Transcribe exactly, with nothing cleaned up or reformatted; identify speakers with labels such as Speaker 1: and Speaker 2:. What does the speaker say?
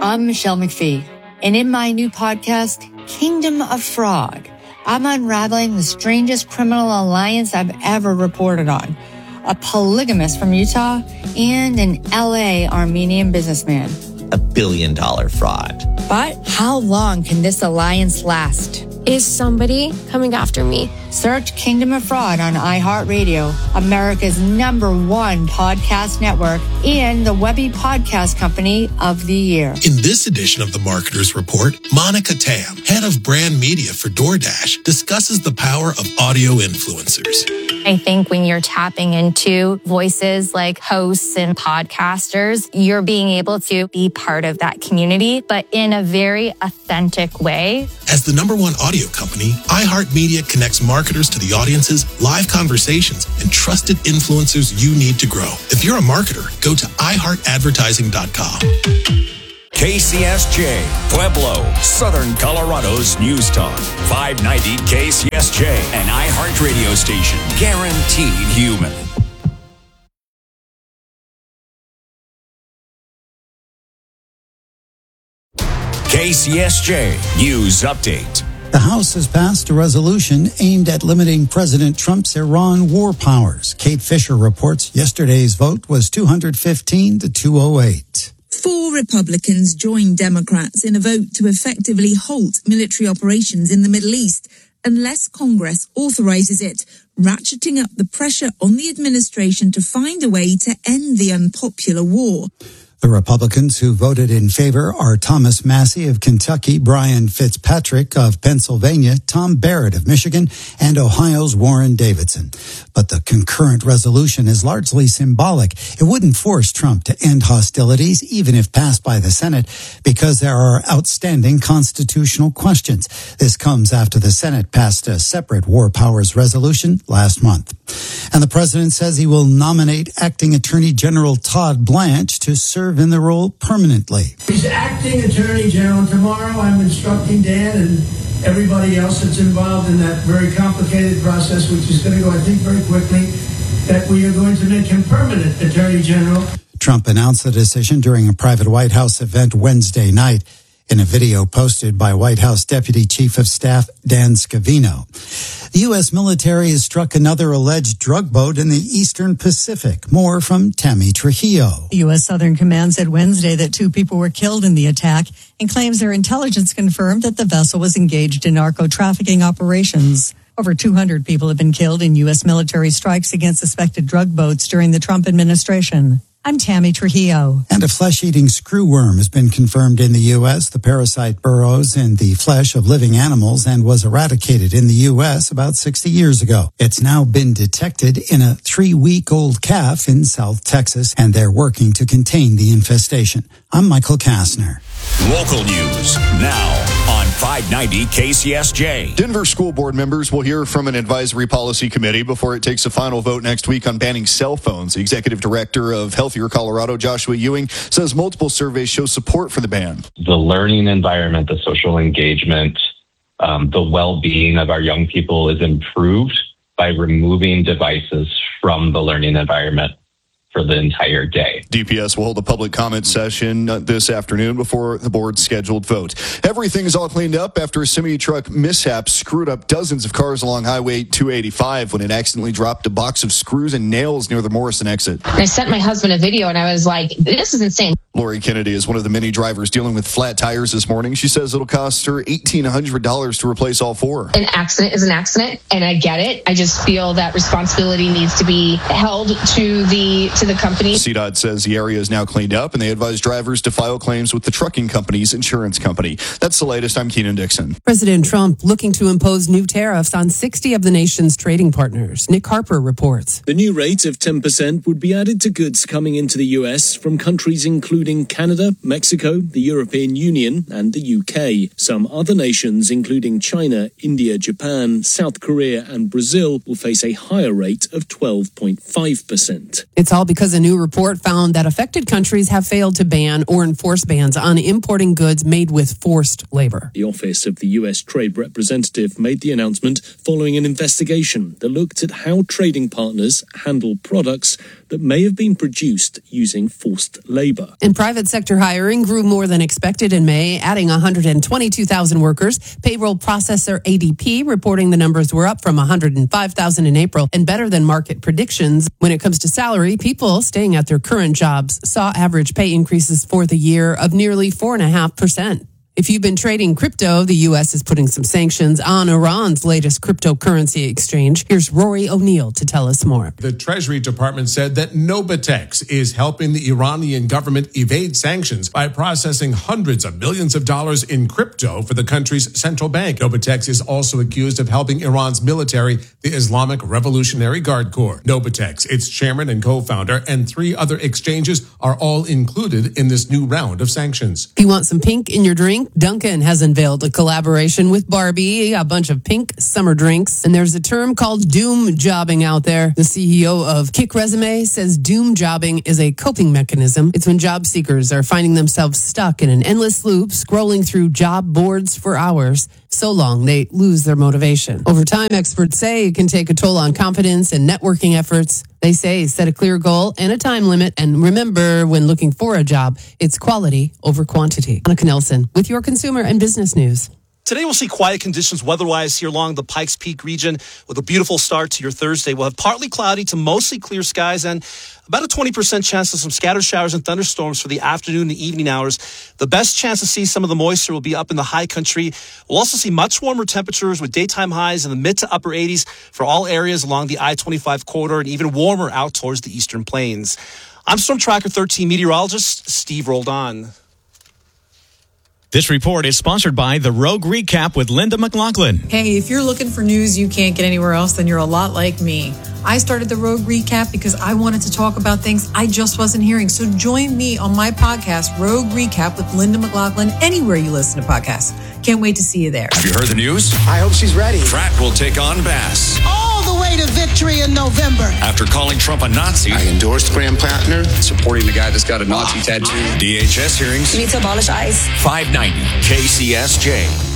Speaker 1: I'm Michelle McPhee, and in my new podcast, Kingdom of Fraud, I'm unraveling the strangest criminal alliance I've ever reported on. A polygamist from Utah and an L A Armenian businessman.
Speaker 2: A billion dollar fraud.
Speaker 1: But how long can this alliance last?
Speaker 3: Is somebody coming after me?
Speaker 1: Search Kingdom of Fraud on iHeartRadio, America's number one podcast network, and the Webby Podcast Company of the Year.
Speaker 4: In this edition of the Marketer's Report, Monica Tam, head of brand media for DoorDash, discusses the power of audio influencers.
Speaker 3: I think when you're tapping into voices like hosts and podcasters, you're being able to be part of that community, but in a very authentic way.
Speaker 4: As the number one audio company, iHeartMedia connects marketers to the audiences, live conversations, and trusted influencers you need to grow. If you're a marketer, go to i heart advertising dot com.
Speaker 5: K C S J, Pueblo, Southern Colorado's News Talk. five ninety K C S J, an iHeart radio station. Guaranteed human. K C S J News Update.
Speaker 6: The House has passed a resolution aimed at limiting President Trump's Iran war powers. Kate Fisher reports yesterday's vote was two hundred fifteen to two oh eight.
Speaker 7: Four Republicans joined Democrats in a vote to effectively halt military operations in the Middle East unless Congress authorizes it, ratcheting up the pressure on the administration to find a way to end the unpopular war.
Speaker 6: The Republicans who voted in favor are Thomas Massie of Kentucky, Brian Fitzpatrick of Pennsylvania, Tom Barrett of Michigan, and Ohio's Warren Davidson. But the concurrent resolution is largely symbolic. It wouldn't force Trump to end hostilities, even if passed by the Senate, because there are outstanding constitutional questions. This comes after the Senate passed a separate war powers resolution last month. And the president says he will nominate acting Attorney General Todd Blanche to serve in the role permanently.
Speaker 8: He's acting Attorney General. Tomorrow I'm instructing Dan and everybody else that's involved in that very complicated process, which is going to go, I think, very quickly, that we are going to make him permanent Attorney General.
Speaker 6: Trump announced the decision during a private White House event Wednesday night. In a video posted by White House Deputy Chief of Staff Dan Scavino, the U S military has struck another alleged drug boat in the Eastern Pacific. More from Tammy Trujillo.
Speaker 9: The U S Southern Command said Wednesday that two people were killed in the attack and claims their intelligence confirmed that the vessel was engaged in narco-trafficking operations. Over two hundred people have been killed in U S military strikes against suspected drug boats during the Trump administration. I'm Tammy Trujillo.
Speaker 6: And a flesh-eating screwworm has been confirmed in the U S. The parasite burrows in the flesh of living animals and was eradicated in the U S about sixty years ago. It's now been detected in a three-week-old calf in South Texas, and they're working to contain the infestation. I'm Michael Kastner.
Speaker 5: Local news now on five ninety K C S J.
Speaker 10: Denver school board members will hear from an advisory policy committee before it takes a final vote next week on banning cell phones. The executive director of Healthier Colorado, Joshua Ewing, says multiple surveys show support for the ban.
Speaker 11: The learning environment, the social engagement, um, the well-being of our young people is improved by removing devices from the learning environment for the entire day.
Speaker 10: D P S will hold a public comment session this afternoon before the board's scheduled vote. Everything is all cleaned up after a semi-truck mishap screwed up dozens of cars along Highway two eighty-five when it accidentally dropped a box of screws and nails near the Morrison exit.
Speaker 12: I sent my husband a video and I was like, this is insane.
Speaker 10: Lori Kennedy is one of the many drivers dealing with flat tires this morning. She says it'll cost her eighteen hundred dollars to replace all four.
Speaker 12: An accident is an accident, and I get it. I just feel that responsibility needs to be held to the to the company.
Speaker 10: C DOT says the area is now cleaned up, and they advise drivers to file claims with the trucking company's insurance company. That's the latest. I'm Keenan Dixon.
Speaker 13: President Trump looking to impose new tariffs on sixty of the nation's trading partners. Nick Harper reports.
Speaker 14: The new rate of ten percent would be added to goods coming into the U S from countries including Canada, Mexico, the European Union, and the U K. Some other nations, including China, India, Japan, South Korea, and Brazil, will face a higher rate of twelve point five percent.
Speaker 13: It's all because a new report found that affected countries have failed to ban or enforce bans on importing goods made with forced labor.
Speaker 14: The Office of the U S Trade Representative made the announcement following an investigation that looked at how trading partners handle products that may have been produced using forced labor.
Speaker 13: And private sector hiring grew more than expected in May, adding one hundred twenty-two thousand workers. Payroll processor A D P reporting the numbers were up from one hundred five thousand in April and better than market predictions. When it comes to salary, people staying at their current jobs saw average pay increases for the year of nearly four point five percent. If you've been trading crypto, the U S is putting some sanctions on Iran's latest cryptocurrency exchange. Here's Rory O'Neill to tell us more.
Speaker 15: The Treasury Department said that Nobatex is helping the Iranian government evade sanctions by processing hundreds of millions of dollars in crypto for the country's central bank. Nobatex is also accused of helping Iran's military, the Islamic Revolutionary Guard Corps. Nobatex, its chairman and co-founder, and three other exchanges are all included in this new round of sanctions.
Speaker 13: If you want some pink in your drink, Dunkin' has unveiled a collaboration with Barbie, a bunch of pink summer drinks. And there's a term called doom jobbing out there. The C E O of Kick Resume says doom jobbing is a coping mechanism. It's when job seekers are finding themselves stuck in an endless loop, scrolling through job boards for hours, so long they lose their motivation. Over time, experts say it can take a toll on confidence and networking efforts. They say set a clear goal and a time limit. And remember, when looking for a job, it's quality over quantity. Annika Nelson with your consumer and business news.
Speaker 16: Today we'll see quiet conditions weather-wise here along the Pikes Peak region with a beautiful start to your Thursday. We'll have partly cloudy to mostly clear skies and about a twenty percent chance of some scattered showers and thunderstorms for the afternoon and evening hours. The best chance to see some of the moisture will be up in the high country. We'll also see much warmer temperatures with daytime highs in the mid to upper eighties for all areas along the I twenty-five corridor and even warmer out towards the eastern plains. I'm Storm Tracker thirteen meteorologist Steve Roldan.
Speaker 17: This report is sponsored by The Rogue Recap with Linda McLaughlin.
Speaker 18: Hey, if you're looking for news you can't get anywhere else, then you're a lot like me. I started The Rogue Recap because I wanted to talk about things I just wasn't hearing. So join me on my podcast, Rogue Recap with Linda McLaughlin, anywhere you listen to podcasts. Can't wait to see you there.
Speaker 5: Have you heard the news?
Speaker 19: I hope she's ready.
Speaker 5: Pratt will take on Bass.
Speaker 19: All the way to victory in November.
Speaker 5: After calling Trump a Nazi.
Speaker 20: I endorsed Graham Plattner, supporting the guy that's got a Nazi tattoo.
Speaker 5: D H S hearings.
Speaker 21: You need to abolish ICE.
Speaker 5: five ninety K C S J.